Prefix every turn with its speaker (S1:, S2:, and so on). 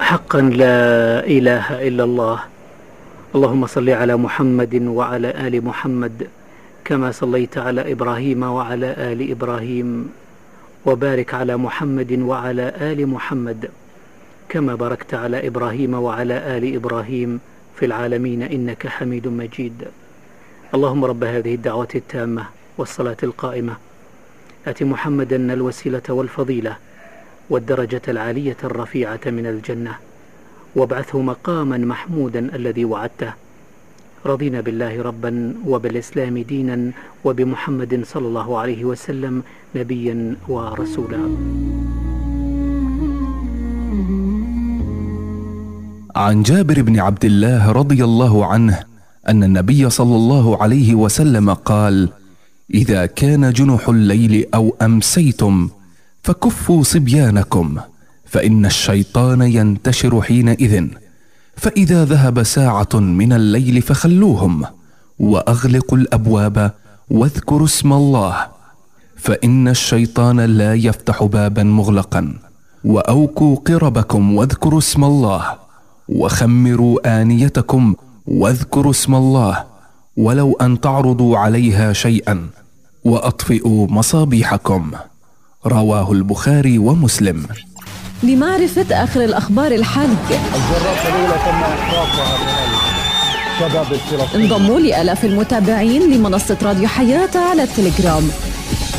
S1: حقا لا إله إلا الله. اللهم صل على محمد وعلى آل محمد كما صليت على إبراهيم وعلى آل إبراهيم، وبارك على محمد وعلى آل محمد كما باركت على إبراهيم وعلى آل إبراهيم في العالمين إنك حميد مجيد. اللهم رب هذه الدعوة التامة والصلاة القائمة آت محمدا الوسيلة والفضيلة والدرجة العالية الرفيعة من الجنة، وابعثه مقاما محمودا الذي وعدته. رضينا بالله ربا وبالإسلام دينا وبمحمد صلى الله عليه وسلم نبيا ورسولا.
S2: عن جابر بن عبد الله رضي الله عنه أن النبي صلى الله عليه وسلم قال: إذا كان جنح الليل أو أمسيتم فكفوا صبيانكم، فإن الشيطان ينتشر حينئذ، فإذا ذهب ساعة من الليل فخلوهم، وأغلقوا الأبواب واذكروا اسم الله، فإن الشيطان لا يفتح بابا مغلقا، وأوكوا قربكم واذكروا اسم الله، وخمروا آنيتكم واذكروا اسم الله، ولو أن تعرضوا عليها شيئا، وأطفئوا مصابيحكم. رواه البخاري ومسلم.
S3: لمعرفة آخر الأخبار الحالية انضموا لآلاف المتابعين لمنصة راديو حياة على التليجرام.